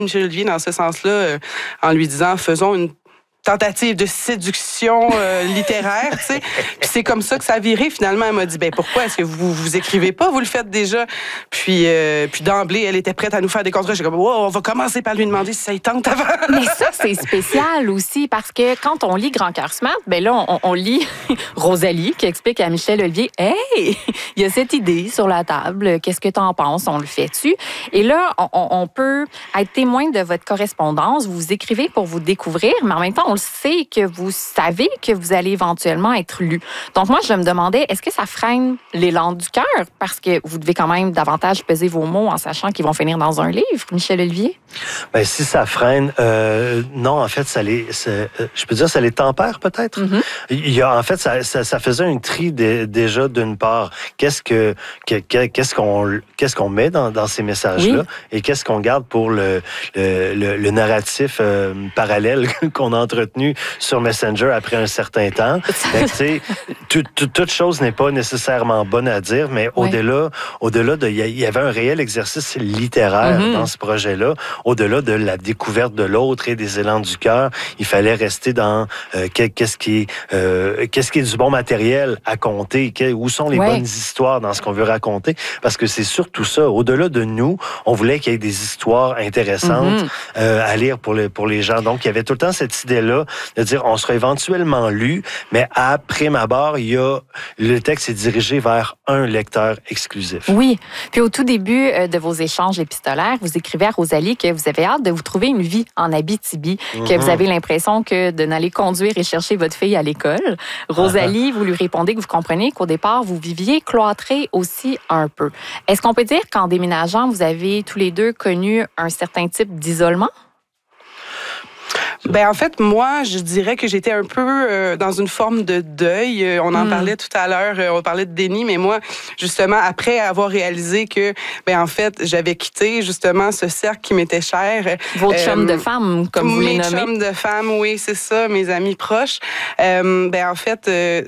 Michel Olivier dans ce sens-là, en lui disant, faisons une tentative de séduction littéraire, tu sais. Puis c'est comme ça que ça a viré. Finalement, elle m'a dit, pourquoi est-ce que vous écrivez pas? Vous le faites déjà. Puis d'emblée, elle était prête à nous faire des contrats. J'ai comme, wow, on va commencer par lui demander si ça y tente avant. Mais ça, c'est spécial aussi, parce que quand on lit Grand Cœur Smart, là, on lit Rosalie qui explique à Michel Olivier, hey, il y a cette idée sur la table. Qu'est-ce que t'en penses? On le fait-tu? Et là, on peut être témoin de votre correspondance. Vous écrivez pour vous découvrir, mais en même temps, on le sait que vous savez que vous allez éventuellement être lu. Donc moi, je me demandais, est-ce que ça freine l'élan du cœur? Parce que vous devez quand même davantage peser vos mots en sachant qu'ils vont finir dans un livre, Michel Olivier? Si ça freine, non, en fait, je peux dire, ça les tempère peut-être. Mm-hmm. Il y a, en fait, ça faisait un tri déjà d'une part. Qu'est-ce qu'on met dans ces messages-là et qu'est-ce qu'on garde pour le narratif parallèle qu'on a entretenu sur Messenger après un certain temps. Toute chose n'est pas nécessairement bonne à dire, mais au-delà il y avait un réel exercice littéraire dans ce projet-là. Au-delà de la découverte de l'autre et des élans du cœur, il fallait rester dans qu'est-ce qui est du bon matériel à conter, où sont les bonnes histoires dans ce qu'on veut raconter, parce que c'est surtout ça. Au-delà de nous, on voulait qu'il y ait des histoires intéressantes à lire pour les gens. Donc, il y avait tout le temps cette idée-là de dire on sera éventuellement lu, mais à prime abord, le texte est dirigé vers un lecteur exclusif. Oui. Puis au tout début de vos échanges épistolaires, vous écrivez à Rosalie que vous avez hâte de vous trouver une vie en Abitibi, que vous avez l'impression que de n'aller conduire et chercher votre fille à l'école. Rosalie, vous lui répondez que vous comprenez qu'au départ, vous viviez cloîtrés aussi un peu. Est-ce qu'on peut dire qu'en déménageant, vous avez tous les deux connu un certain type d'isolement? En fait, moi, je dirais que j'étais un peu dans une forme de deuil. On en parlait tout à l'heure, on parlait de déni, mais moi, justement, après avoir réalisé que, en fait, j'avais quitté justement ce cercle qui m'était cher. Vos chums de femmes, comme vous les nommez. Mes chums de femmes, oui, c'est ça, mes amis proches. En fait,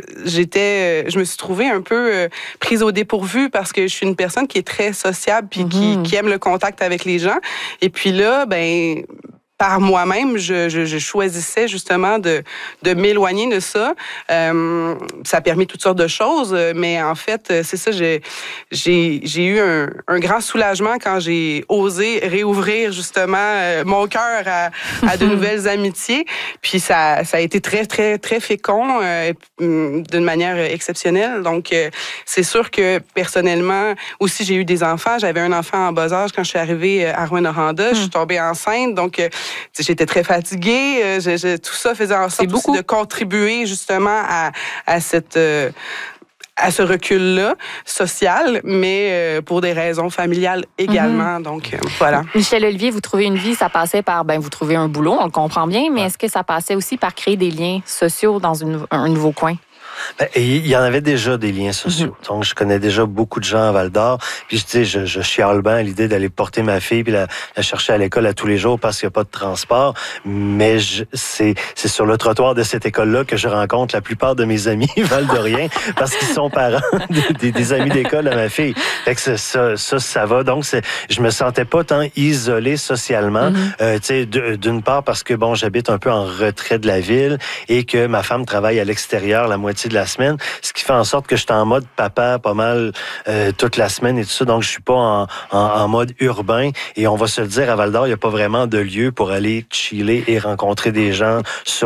je me suis trouvée un peu prise au dépourvu parce que je suis une personne qui est très sociable puis qui aime le contact avec les gens. Et puis là, par moi-même, je choisissais justement de m'éloigner de ça. Ça a permis toutes sortes de choses, mais en fait, c'est ça, j'ai eu un grand soulagement quand j'ai osé réouvrir justement mon cœur à de nouvelles amitiés. Puis ça a été très, très, très fécond d'une manière exceptionnelle. Donc, c'est sûr que personnellement, aussi, j'ai eu des enfants. J'avais un enfant en bas âge quand je suis arrivée à Rouyn-Noranda. Je suis tombée enceinte, donc j'étais très fatiguée. Tout ça faisait en sorte aussi de contribuer justement à ce recul-là social, mais pour des raisons familiales également. Donc, voilà. Michel Olivier, vous trouvez une vie, ça passait par, vous trouvez un boulot, on le comprend bien, mais est-ce que ça passait aussi par créer des liens sociaux dans un nouveau coin? Il y en avait déjà des liens sociaux. Donc, je connais déjà beaucoup de gens à Val-d'Or. Puis, je chiale bien à l'idée d'aller porter ma fille puis la chercher à l'école à tous les jours parce qu'il n'y a pas de transport. Mais c'est sur le trottoir de cette école-là que je rencontre la plupart de mes amis val-d'oriens parce qu'ils sont parents des amis d'école à ma fille. Fait que ça va. Donc, je me sentais pas tant isolé socialement. D'une part parce que, j'habite un peu en retrait de la ville et que ma femme travaille à l'extérieur la moitié de la semaine, ce qui fait en sorte que je suis en mode papa pas mal toute la semaine et tout ça, donc je suis pas en mode urbain, et on va se le dire, à Val-d'Or, il n'y a pas vraiment de lieu pour aller chiller et rencontrer des gens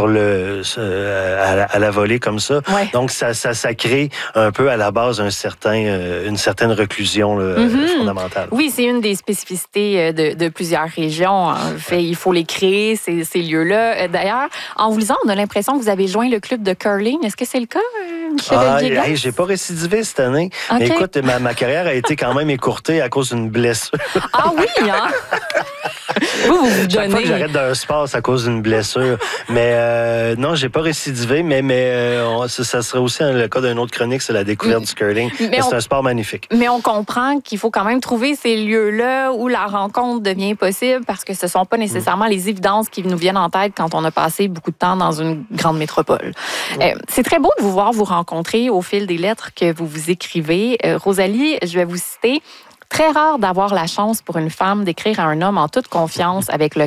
à la volée comme ça. Ouais. Donc ça crée un peu à la base une certaine reclusion fondamentale. Oui, c'est une des spécificités de plusieurs régions. En fait, il faut les créer, ces lieux-là. D'ailleurs, en vous lisant, on a l'impression que vous avez joint le club de curling. Est-ce que c'est le cas, Michel Olivier? J'ai pas récidivé cette année. Okay. Mais écoute, ma carrière a été quand même écourtée à cause d'une blessure. Ah oui, hein? Vous Chaque fois que j'arrête d'un sport, c'est à cause d'une blessure. Mais non, j'ai pas récidivé, mais ça serait aussi le cas d'une autre chronique, c'est la découverte du curling. C'est un sport magnifique. Mais on comprend qu'il faut quand même trouver ces lieux-là où la rencontre devient possible, parce que ce sont pas nécessairement les évidences qui nous viennent en tête quand on a passé beaucoup de temps dans une grande métropole. C'est très beau de vous voir vous rencontrer au fil des lettres que vous écrivez. Rosalie, je vais vous citer. très rare d'avoir la chance pour une femme d'écrire à un homme en toute confiance avec